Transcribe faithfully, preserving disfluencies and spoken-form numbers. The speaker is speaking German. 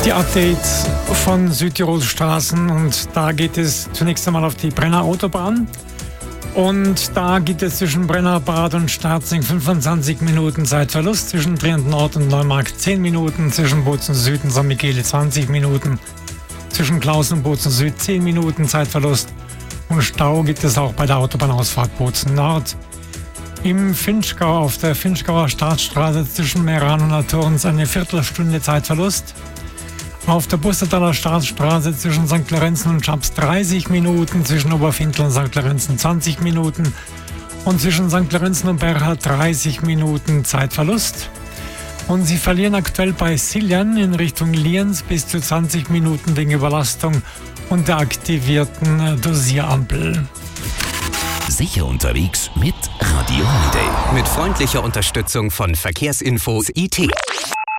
Die Updates von Südtirols Straßen, und da geht es zunächst einmal auf die Brenner Autobahn. Und da gibt es zwischen Brenner Bad und Starzing fünfundzwanzig Minuten Zeitverlust, zwischen Trier Nord und Neumarkt zehn Minuten, zwischen Bozen Süd und San Michele zwanzig Minuten, zwischen Klausen und Bozen Süd zehn Minuten Zeitverlust, und Stau gibt es auch bei der Autobahnausfahrt Bozen Nord. Im Finchgau auf der Finchgauer Staatsstraße zwischen Meran und Naturns eine Viertelstunde Zeitverlust. Auf der Bustertaler Staatsstraße zwischen Sankt Lorenzen und Schaps dreißig Minuten, zwischen Oberfintel und Sankt Lorenzen zwanzig Minuten und zwischen Sankt Lorenzen und Bercha dreißig Minuten Zeitverlust. Und Sie verlieren aktuell bei Siljan in Richtung Lienz bis zu zwanzig Minuten wegen Überlastung und der aktivierten Dosirampel. Sicher unterwegs mit Radio Holiday. Mit freundlicher Unterstützung von Verkehrsinfo I T.